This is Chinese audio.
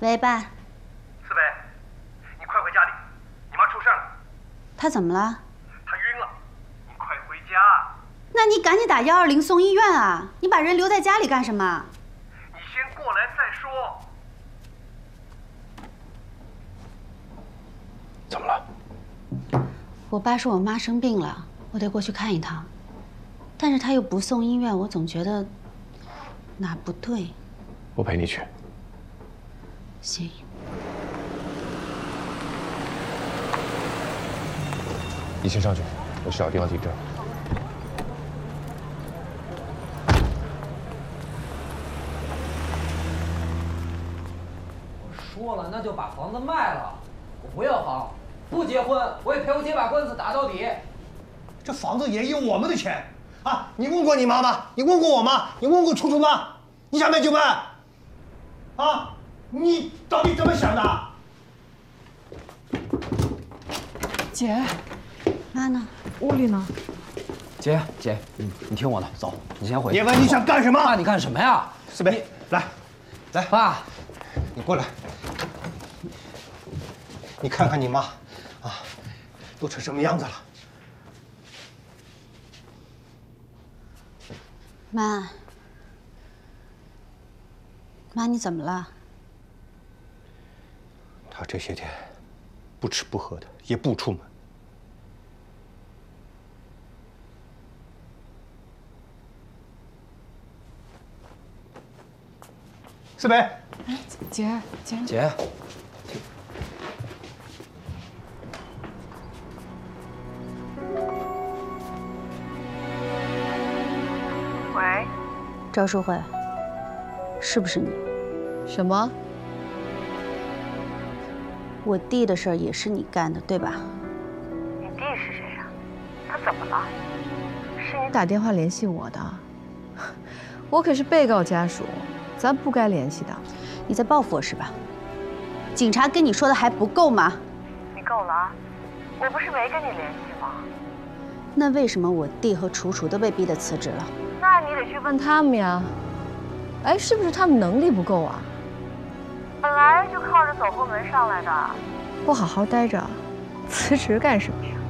喂，爸。 四北，你快回家里，你妈出事了。 她怎么了？ 她晕了，你快回家。 那你赶紧打120送医院啊！你把人留在家里干什么？ 你先过来再说。 怎么了？ 我爸说我妈生病了，我得过去看一趟。但是他又不送医院，我总觉得哪不对。 我陪你去。 行。 你先上去，我去找地方停车。 我说了，那就把房子卖了。我不要房，不结婚，我也陪我姐把官司打到底。 这房子也有我们的钱啊！你问过你妈吗？你问过我吗？你问过楚楚吗？你想卖就卖，啊！你到底怎么想的？ 姐， 妈呢？ 屋里呢？ 姐，你听我的，走，你先回去。 叶文，你想干什么？ 爸，你干什么呀？ 四北，来， 爸， 你过来。你看看你妈，啊，都成什么样子了？ 妈，你怎么了？ 她这些天不吃不喝的，也不出门。四北， 哎，姐， 姐， 喂， 赵淑慧，是不是你？ 什么？ 我弟的事儿也是你干的，对吧？ 你弟是谁呀？他怎么了？是你打电话联系我的，我可是被告家属，咱不该联系的。 你在报复我是吧？警察跟你说的还不够吗？ 你够了啊！我不是没跟你联系吗？ 那为什么我弟和楚楚都被逼得辞职了？ 那你得去问问他们呀。哎，是不是他们能力不够啊？ 本来就靠着走后门上来的。 不好好待着，辞职干什么呀？